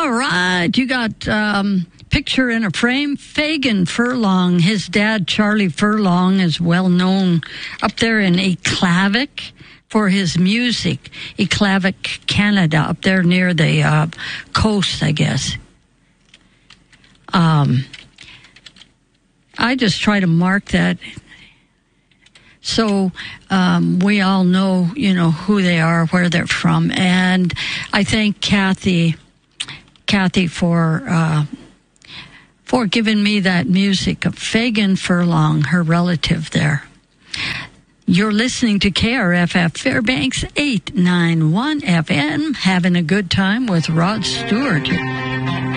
All right, you got picture in a frame. Fagan Furlong, his dad, Charlie Furlong, is well known up there in Aklavik for his music. Aklavik, Canada, up there near the coast, I guess. I just try to mark that so we all know, who they are, where they're from. And I thank Kathy for giving me that music of Fagan Furlong, her relative there. You're listening to KRFF Fairbanks 891 FM, having a good time with Rod Stewart.